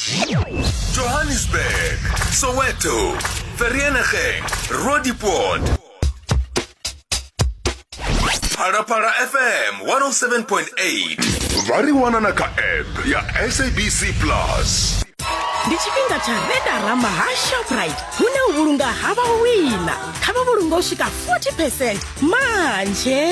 Johannesburg, Soweto, Vereeniging, Roodepoort. Para FM 107.8. Variwananaka app ya SABC Plus. Ndichipinga cha Reda Rama Shoprite. Huna ubulunga haba wina. Kaba bulunga ushika 40% manje.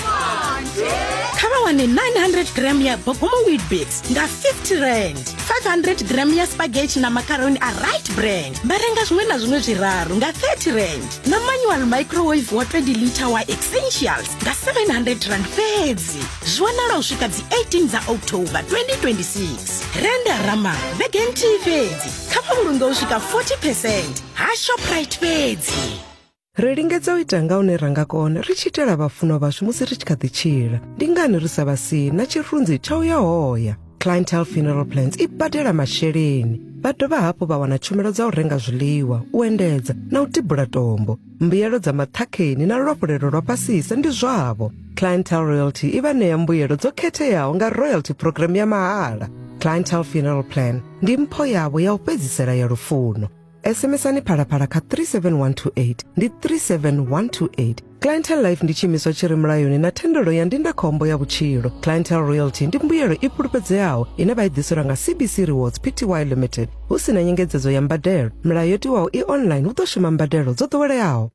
Kaba wane 900 gram ya Bokomo wheat bix nga 50 rand. 500 gram ya spaghetti na macaroni a right brand. Marenga zwena zwine zwiraru nga 30 rand. Na manual microwave wa 20 liter wa essentials nga 700 rand fedzi. Zwana ushika di 18 za October 2026. Reda Rama Vegan TV. Kapa bulunga ushika 40%. Shoprite fedzi. Redingetsa uitanga une ranga kone richitela bafuno bashu musi richikadhichila. Dingani risabasi na chirunzi chau ya hoya. Clientele Funeral Plans ibadela masheleni. Badoba hapo bawana chumelo za urenga zhuliwa, uendeza na utibula tombo. Mbiyelo za mathakeni na lopolelo lopasisa ndi zwabo. Clientele Royalty ibaneya mbuyelo zokete yao nga royalty program ya mahala. Clientele Funeral Plan ndi mpho yabo ya upezisela ya lufuno. SMS-ani para ka 37128 ndi 37128. Clientele Life ndi chimiso chiri mlayoni na tendelo ya ndinda kombo ya buchiro. Clientele Royalty ndi mbuyelo ipulupedze yao inabayidhisira nga CBC Rewards Pty Limited. Usina nyengedzezo ya mbadelo, mlayoti wao online utoshima mbadelo zotowele yao.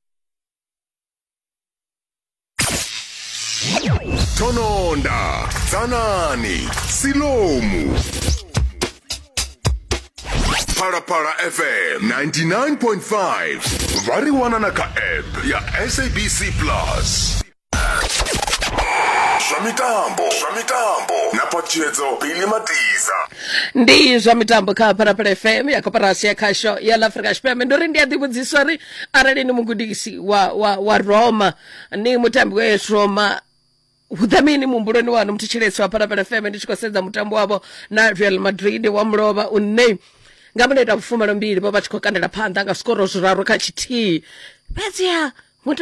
Tononda, Zanani, Silomu. Para FM 99.5. Variwananaka app ya SABC Plus. Shamitambo na Pachezo Pili Matiza. Ndi Shamitambo ka para FM ya koparasi ya kasho ya Afrika Shpeme ndorindi ya dibudziswari arali ni mungudisi wa Roma ni mutambi wa Roma. Hudhamini mumbuloni wanu mtichiletso wa para FM ndichikosenza mutambo wabo na Real Madrid wa mroba unne. Ngamuneta kufuma lombili baba chikokandela phanda nga skoro zuraru kachiti. Bezia